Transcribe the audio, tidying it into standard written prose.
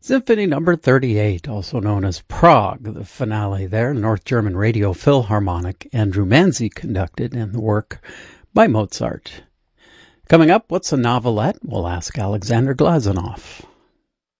Symphony number 38, also known as Prague, the finale there, North German Radio Philharmonic. Andrew Manzi conducted, and the work by Mozart. Coming up, what's a novelette? We'll ask Alexander Glazunov.